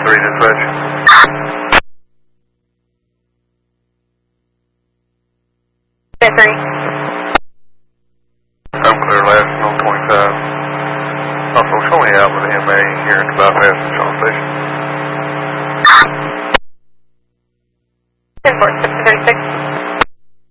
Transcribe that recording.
3 dispatch. At 3. I'm clear last on 25. Also, show me out with the MA here in the bypass control station.